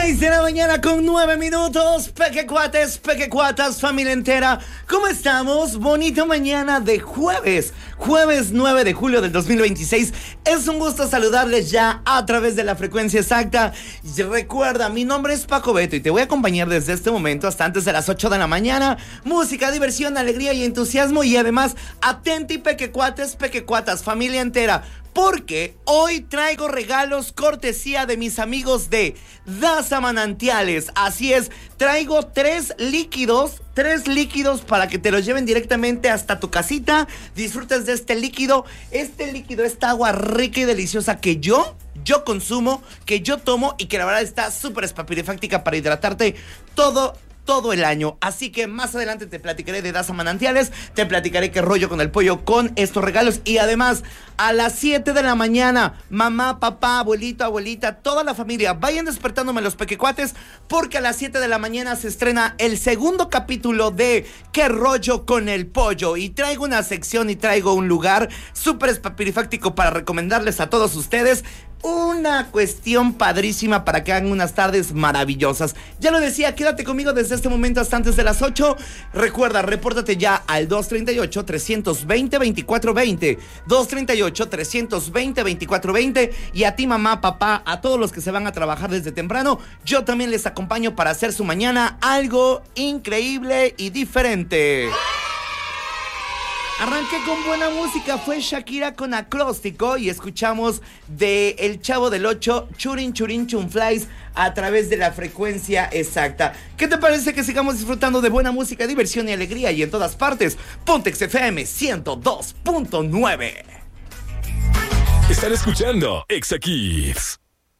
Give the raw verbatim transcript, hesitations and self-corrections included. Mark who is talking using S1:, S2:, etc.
S1: seis de la mañana con nueve minutos. Pequecuates, pequecuatas, familia entera. ¿Cómo estamos? Bonita mañana de jueves. Jueves nueve de julio del dos mil veintiséis. Es un gusto saludarles ya a través de la frecuencia exacta. Y recuerda, mi nombre es Paco Beto y te voy a acompañar desde este momento hasta antes de las ocho de la mañana. Música, diversión, alegría y entusiasmo. Y además, atenti pequecuates, pequecuatas, familia entera. Porque hoy traigo regalos cortesía de mis amigos de Daza Manantiales. Así es, traigo tres líquidos, tres líquidos para que te los lleven directamente hasta tu casita. Disfrutes de este líquido. Este líquido, esta agua rica y deliciosa que yo, yo consumo, que yo tomo y que la verdad está súper espapirifáctica para hidratarte todo todo el año. Así que más adelante te platicaré de Daza Manantiales, te platicaré qué rollo con el pollo con estos regalos. Y además, a las siete de la mañana, mamá, papá, abuelito, abuelita, toda la familia, vayan despertándome los pequecuates, porque a las siete de la mañana se estrena el segundo capítulo de qué rollo con el pollo. Y traigo una sección y traigo un lugar súper espapirifáctico para recomendarles a todos ustedes. Una cuestión padrísima para que hagan unas tardes maravillosas. Ya lo decía, quédate conmigo desde este momento hasta antes de las ocho. Recuerda, repórtate ya al dos treinta y ocho, trescientos veinte, veinticuatro veinte. dos treinta y ocho, trescientos veinte, veinticuatro veinte. Y a ti, mamá, papá, a todos los que se van a trabajar desde temprano, yo también les acompaño para hacer su mañana algo increíble y diferente. Arranqué con buena música, fue Shakira con Acróstico y escuchamos de El Chavo del Ocho, Churin Churin Chunflies a través de la frecuencia exacta. ¿Qué te parece que sigamos disfrutando de buena música, diversión y alegría y en todas partes? Pontex F M ciento dos punto nueve.
S2: Están escuchando Exa Kids.